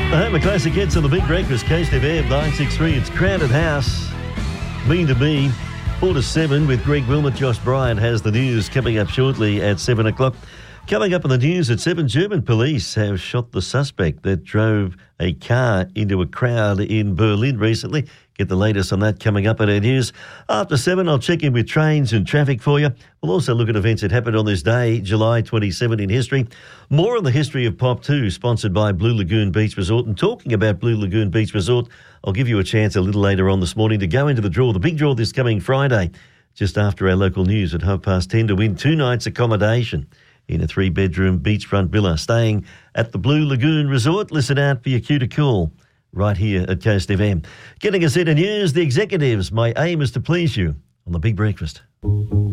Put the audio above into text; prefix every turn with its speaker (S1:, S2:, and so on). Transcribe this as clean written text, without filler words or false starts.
S1: The home of classic hits on the Big Breakfast, Coast FM 963. It's Crowded House, Mean to Me, 4 to 7 with Greg Wilmot. Josh Bryant has the news coming up shortly at 7 o'clock. Coming up in the news at 7, German police have shot the suspect that drove a car into a crowd in Berlin recently. Get the latest on that coming up at our news. After 7, I'll check in with trains and traffic for you. We'll also look at events that happened on this day, July 27 in history. More on the history of Pop 2, sponsored by Blue Lagoon Beach Resort. And talking about Blue Lagoon Beach Resort, I'll give you a chance a little later on this morning to go into the draw, the big draw this coming Friday, just after our local news at 10:30 to win 2 nights accommodation in a 3-bedroom beachfront villa staying at the Blue Lagoon Resort. Listen out for your cue to call right here at Coast FM. Getting us into news, the executives, my aim is to please you on the Big Breakfast.